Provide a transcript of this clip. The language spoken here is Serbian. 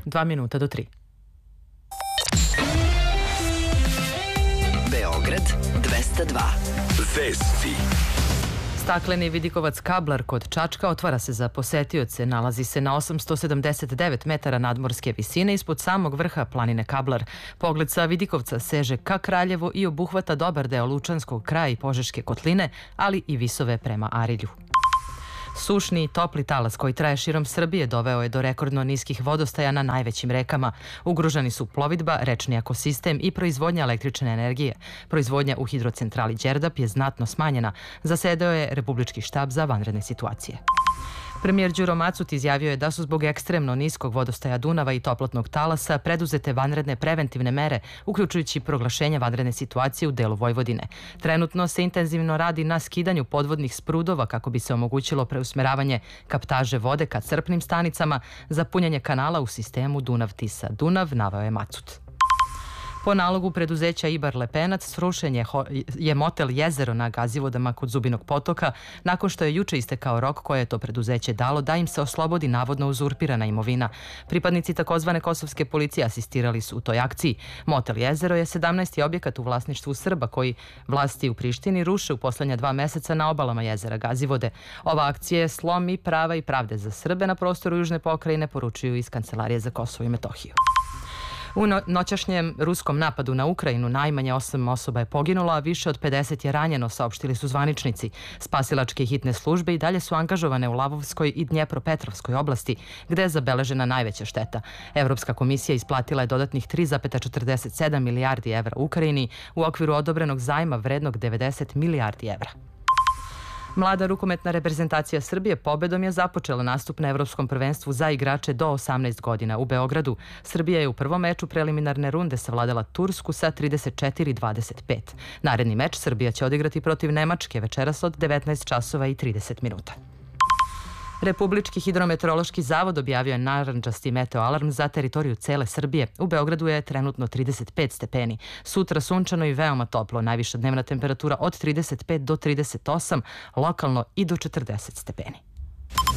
2 minuta do 3. Beograd 202. Vesti. Stakleni vidikovac Kablar kod Čačka otvara se za posetioce. Nalazi se na 879 metara nadmorske visine ispod samog vrha planine Kablar. Pogled sa vidikovca seže ka Kraljevo i obuhvata dobar deo Lučanskog kraja i Požeške kotline, ali i visove prema Arilju. Sušni i topli talas koji traje širom Srbije doveo je do rekordno niskih vodostaja na najvećim rekama. Ugroženi su plovidba, rečni ekosistem i proizvodnja električne energije. Proizvodnja u hidrocentrali Đerdap je znatno smanjena. Zasedao je Republički štab za vanredne situacije. Premijer Đuro Macut izjavio je da su zbog ekstremno niskog vodostaja Dunava i toplotnog talasa preduzete vanredne preventivne mere, uključujući proglašenje vanredne situacije u delu Vojvodine. Trenutno se intenzivno radi na skidanju podvodnih sprudova kako bi se omogućilo preusmeravanje kaptaže vode ka crpnim stanicama za punjenje kanala u sistemu Dunav-Tisa-Dunav, naveo je Macut. Po nalogu preduzeća Ibar Lepenac srušen je motel Jezero na Gazivodama kod Zubinog potoka nakon što je juče istekao rok koje je to preduzeće dalo da im se oslobodi navodno uzurpirana imovina. Pripadnici takozvane kosovske policije asistirali su u toj akciji. Motel Jezero je 17. objekat u vlasništvu Srba koji vlasti u Prištini ruše u poslednja 2 meseca na obalama jezera Gazivode. Ova akcija je slom i prava i pravde za Srbe na prostoru južne pokrajine, poručuju iz Kancelarije za Kosovo i Metohiju. U noćašnjem ruskom napadu na Ukrajinu najmanje 8 osoba je poginulo, a više od 50 je ranjeno, saopštili su zvaničnici. Spasilačke i hitne službe i dalje su angažovane u Lavovskoj i Dnjepropetrovskoj oblasti, gde je zabeležena najveća šteta. Evropska komisija isplatila je dodatnih 3,47 milijardi evra Ukrajini u okviru odobrenog zajma vrednog 90 milijardi evra. Mlada rukometna reprezentacija Srbije pobedom je započela nastup na Evropskom prvenstvu za igrače do 18 godina u Beogradu. Srbija je u prvom meču preliminarne runde savladala Tursku sa 34-25. Naredni meč Srbija će odigrati protiv Nemačke večeras od 19 časova i 30 minuta. Republički hidrometeorološki zavod objavio je narandžasti meteoalarm za teritoriju cele Srbije. U Beogradu je trenutno 35 stepeni. Sutra sunčano i veoma toplo, najviša dnevna temperatura od 35 do 38, lokalno i do 40 stepeni.